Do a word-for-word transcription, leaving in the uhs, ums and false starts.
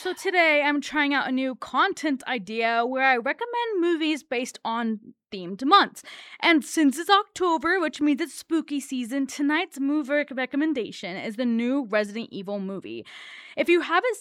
So today I'm trying out a new content idea where I recommend movies based on themed months. And since it's October, which means it's spooky season, tonight's movie rec- recommendation is the new Resident Evil movie. If you haven't